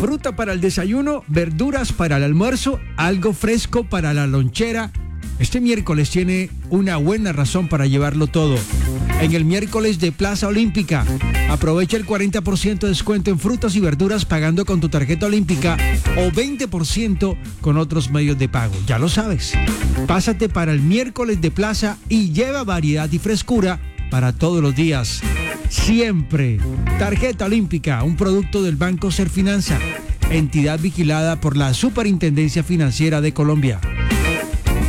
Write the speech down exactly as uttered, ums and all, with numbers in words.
Fruta para el desayuno, verduras para el almuerzo, algo fresco para la lonchera. Este miércoles tiene una buena razón para llevarlo todo. En el miércoles de Plaza Olímpica, aprovecha el cuarenta por ciento de descuento en frutas y verduras pagando con tu tarjeta olímpica o veinte por ciento con otros medios de pago. Ya lo sabes. Pásate para el miércoles de Plaza y lleva variedad y frescura para todos los días. Siempre. Tarjeta Olímpica, un producto del Banco Serfinanza, entidad vigilada por la Superintendencia Financiera de Colombia.